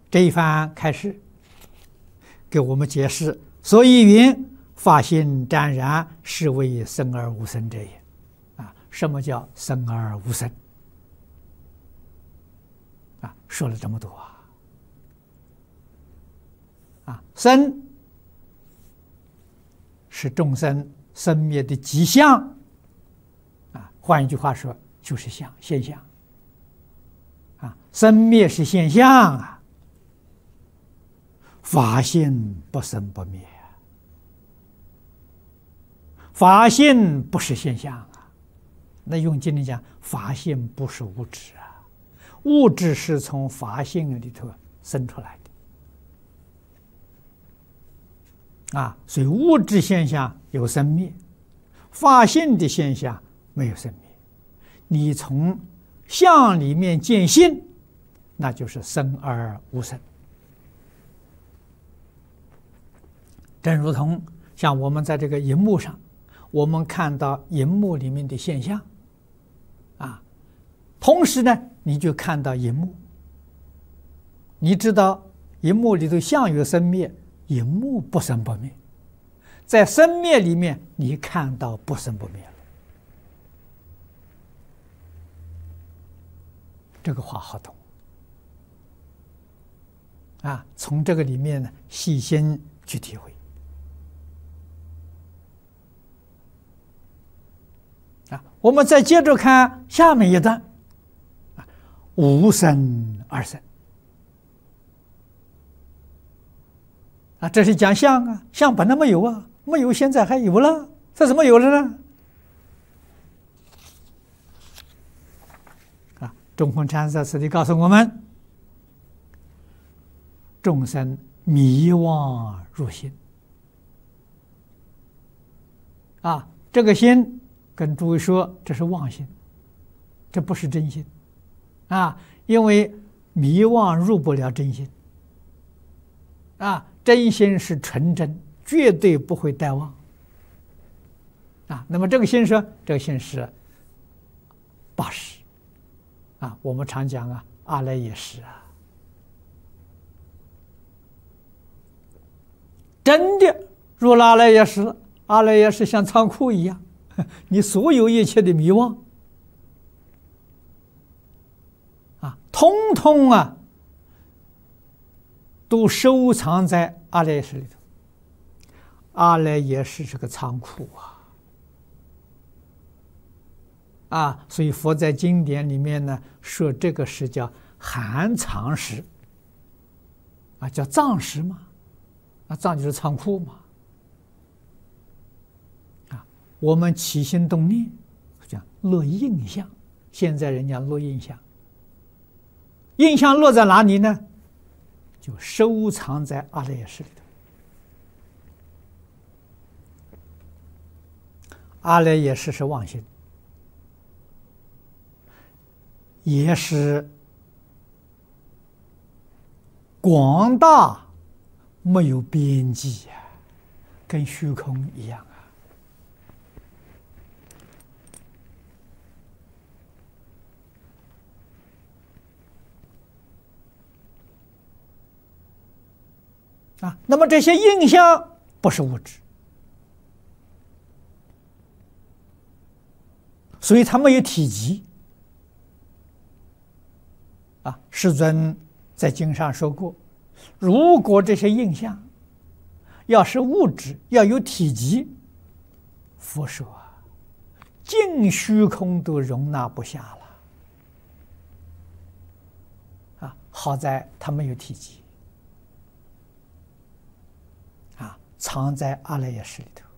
这一番开示，给我们解释，所以云法性湛然，是为生而无生者也。什么叫生而无生？说了这么多生是众生生灭的迹象换一句话说，就是现象生灭是现象法性不生不灭，法性不是现象那用经里讲，法性不是物质物质是从法性里头生出来的所以物质现象有生灭，法性的现象没有生灭。你从相里面见性，那就是生而无生。正如同像我们在这个荧幕上，我们看到荧幕里面的现象同时呢，你就看到荧幕，你知道荧幕里头相有生灭，荧幕不生不灭，在生灭里面你看到不生不灭了。这个话好懂从这个里面呢细心去体会我们再接着看下面一段，无生而生这是讲相相本来没有没有现在还有了，这怎么有了呢？中峰禅师在此地告诉我们，众生迷妄入心这个心跟诸位说，这是妄心，这不是真心因为迷妄入不了真心真心是纯真，绝对不会带妄那么这个心说，这个心是80我们常讲阿赖耶识真的入了阿赖耶识，阿赖耶识像仓库一样，你所有一切的迷妄通通都收藏在阿赖耶识里头。阿赖耶识是个仓库所以佛在经典里面呢说，这个是叫含藏识叫藏识嘛藏就是仓库嘛我们起心动念讲落印象，现在人家落印象，印象落在哪里呢？就收藏在阿赖耶识里头。阿赖耶识是妄心，也是广大没有边际跟虚空一样那么这些印象不是物质，所以它没有体积世尊在经上说过，如果这些印象要是物质，要有体积，佛说尽虚空都容纳不下了好在它没有体积藏在阿赖耶识里头